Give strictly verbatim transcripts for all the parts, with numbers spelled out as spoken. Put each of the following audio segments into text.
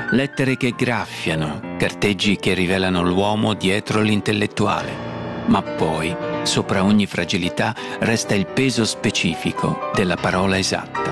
Lettere che graffiano, carteggi che rivelano l'uomo dietro l'intellettuale. Ma poi, sopra ogni fragilità, resta il peso specifico della parola esatta.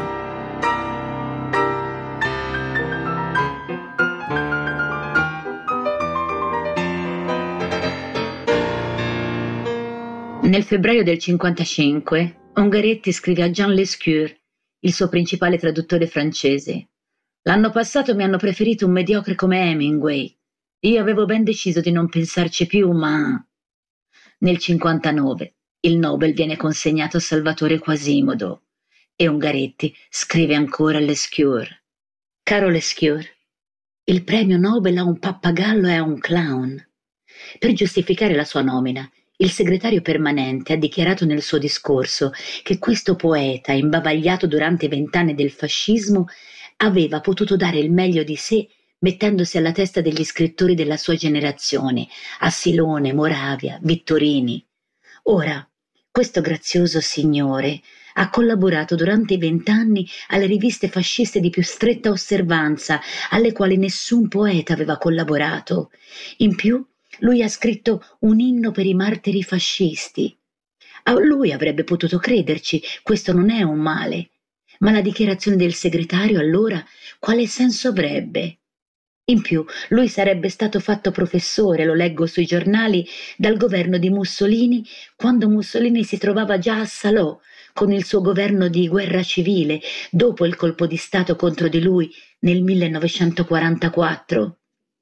Nel febbraio del cinquantacinque, Ungaretti scrive a Jean Lescure, il suo principale traduttore francese: «L'anno passato mi hanno preferito un mediocre come Hemingway. Io avevo ben deciso di non pensarci più, ma...» Nel cinquantanove il Nobel viene consegnato a Salvatore Quasimodo e Ungaretti scrive ancora a Lescure: «Caro Lescure, il premio Nobel a un pappagallo e a un clown». Per giustificare la sua nomina, il segretario permanente ha dichiarato nel suo discorso che questo poeta, imbavagliato durante i vent'anni del fascismo, aveva potuto dare il meglio di sé mettendosi alla testa degli scrittori della sua generazione, Assilone, Moravia, Vittorini. Ora, questo grazioso signore ha collaborato durante i vent'anni alle riviste fasciste di più stretta osservanza, alle quali nessun poeta aveva collaborato. In più, lui ha scritto un inno per i martiri fascisti. A lui avrebbe potuto crederci, questo non è un male. Ma la dichiarazione del segretario, allora, quale senso avrebbe? In più, lui sarebbe stato fatto professore, lo leggo sui giornali, dal governo di Mussolini, quando Mussolini si trovava già a Salò, con il suo governo di guerra civile, dopo il colpo di Stato contro di lui nel millenovecentoquarantaquattro.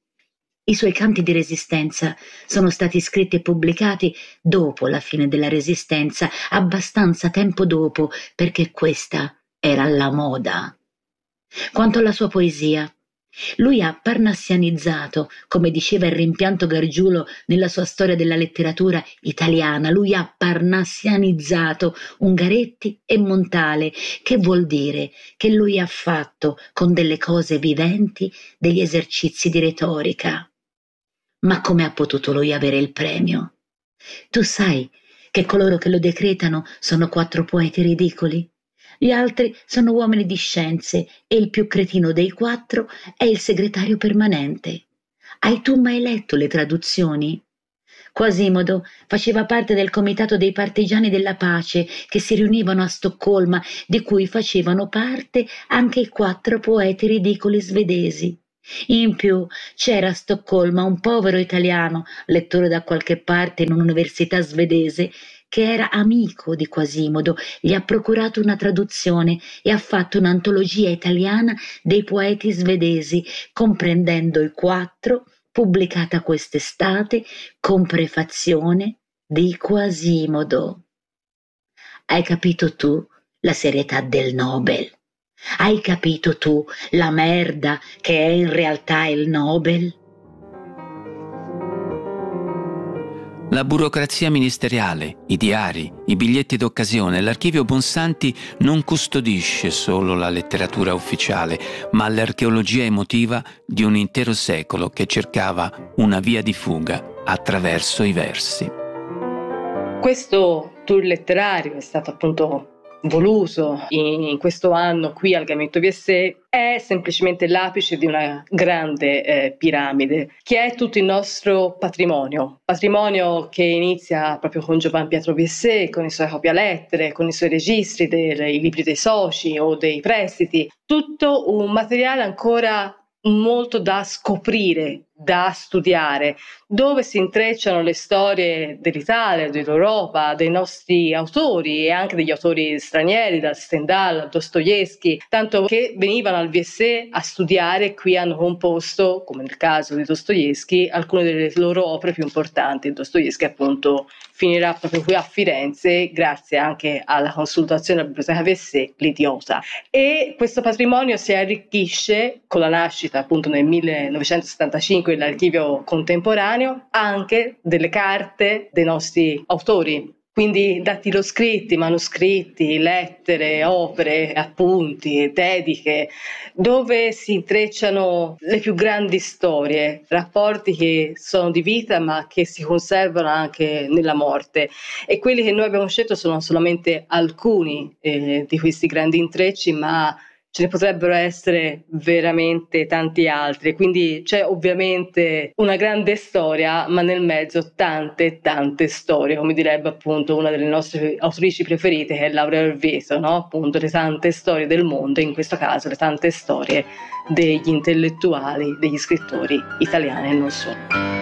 I suoi canti di resistenza sono stati scritti e pubblicati dopo la fine della Resistenza, abbastanza tempo dopo, perché questa era la moda. Quanto alla sua poesia, lui ha parnassianizzato, come diceva il rimpianto Gargiulo nella sua storia della letteratura italiana, lui ha parnassianizzato Ungaretti e Montale, che vuol dire che lui ha fatto con delle cose viventi degli esercizi di retorica. Ma come ha potuto lui avere il premio? Tu sai che coloro che lo decretano sono quattro poeti ridicoli? Gli altri sono uomini di scienze e il più cretino dei quattro è il segretario permanente. Hai tu mai letto le traduzioni? Quasimodo faceva parte del comitato dei partigiani della pace che si riunivano a Stoccolma, di cui facevano parte anche i quattro poeti ridicoli svedesi. In più c'era a Stoccolma un povero italiano, lettore da qualche parte in un'università svedese, che era amico di Quasimodo, gli ha procurato una traduzione e ha fatto un'antologia italiana dei poeti svedesi, comprendendo i quattro, pubblicata quest'estate con prefazione di Quasimodo. Hai capito tu la serietà del Nobel? Hai capito tu la merda che è in realtà il Nobel? La burocrazia ministeriale, i diari, i biglietti d'occasione, l'archivio Bonsanti non custodisce solo la letteratura ufficiale, ma l'archeologia emotiva di un intero secolo che cercava una via di fuga attraverso i versi. Questo tour letterario è stato appunto voluto in, in questo anno qui al Gabinetto V S E, è semplicemente l'apice di una grande eh, piramide che è tutto il nostro patrimonio, patrimonio che inizia proprio con Giovan Pietro V S E, con i suoi copialettere, con i suoi registri, dei, i libri dei soci o dei prestiti, tutto un materiale ancora molto da scoprire, da studiare, dove si intrecciano le storie dell'Italia, dell'Europa, dei nostri autori e anche degli autori stranieri, da Stendhal a Dostoevsky, tanto che venivano al V S E a studiare e qui hanno composto, come nel caso di Dostoevsky, alcune delle loro opere più importanti. Dostoevsky appunto finirà proprio qui a Firenze grazie anche alla consultazione della Biblioteca V S E, L'Idiota. E questo patrimonio si arricchisce con la nascita appunto nel millenovecentosettantacinque dell'archivio contemporaneo anche delle carte dei nostri autori. Quindi dattiloscritti, manoscritti, lettere, opere, appunti, dediche, dove si intrecciano le più grandi storie, rapporti che sono di vita ma che si conservano anche nella morte. E quelli che noi abbiamo scelto sono solamente alcuni eh, di questi grandi intrecci, ma ce ne potrebbero essere veramente tanti altri, quindi c'è ovviamente una grande storia, ma nel mezzo tante tante storie, come direbbe appunto una delle nostre autrici preferite, che è Laura Orvieto, no? Appunto le tante storie del mondo, in questo caso le tante storie degli intellettuali, degli scrittori italiani e non solo.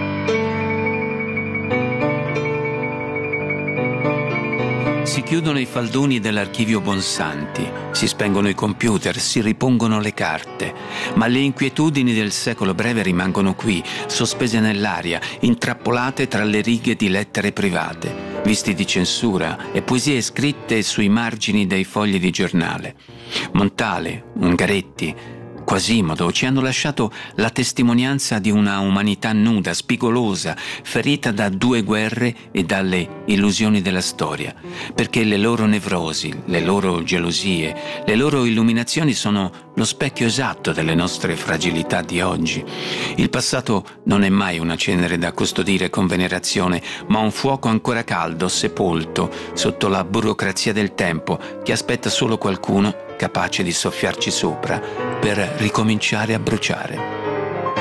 Si chiudono i faldoni dell'archivio Bonsanti, si spengono i computer, si ripongono le carte, ma le inquietudini del secolo breve rimangono qui, sospese nell'aria, intrappolate tra le righe di lettere private, visti di censura e poesie scritte sui margini dei fogli di giornale. Montale, Ungaretti, Quasimodo ci hanno lasciato la testimonianza di una umanità nuda, spigolosa, ferita da due guerre e dalle illusioni della storia, perché le loro nevrosi, le loro gelosie, le loro illuminazioni sono lo specchio esatto delle nostre fragilità di oggi. Il passato non è mai una cenere da custodire con venerazione, ma un fuoco ancora caldo, sepolto sotto la burocrazia del tempo, che aspetta solo qualcuno capace di soffiarci sopra per ricominciare a bruciare.